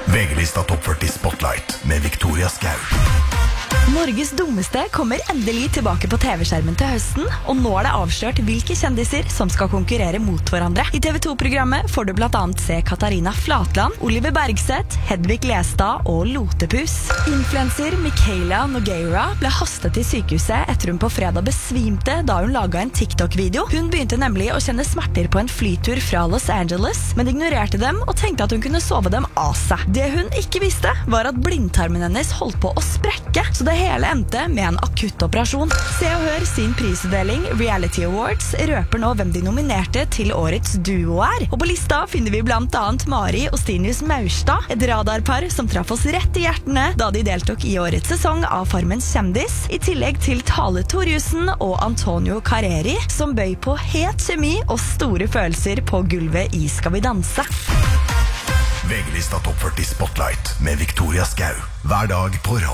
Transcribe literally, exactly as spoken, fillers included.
V G-lista Topp førti Spotlight med Victoria Skau. Norges dummeste kommer endelig tilbake på T V-skjermen til høsten, og nå er det avslørt hvilke kjendiser som skal konkurrere mot hverandre. I T V to-programmet får du blant annet se Katarina Flatland, Oliver Bergseth, Hedvig Lestad og Lotepus. Influencer Michaela Nogueira ble hastet til sykehuset etter hun på fredag besvimte da hun laget en TikTok-video. Hun begynte nemlig å kjenne smerter på en flytur fra Los Angeles, men ignorerte dem og tenkte at hun kunne sove dem av seg. Det hun ikke visste var at blindtarmen hennes holdt på å sprekke, så det hele endte med en akutt operasjon. Se og hør sin prisutdeling Reality Awards røper nå hvem de nominerte til årets duo er. Og på lista finner vi blant annet Mari og Stinius Maurstad, et radarpar som traff oss rett i hjertene da de deltok i årets sesong av Farmens kjendis, i tillegg til Tale Torjussen og Antonio Carreri, som bøy på het kjemi og store følelser på gulvet i Skal vi danse. V G-lista Topp førti Spotlight med Victoria Skau. Hver dag på radio.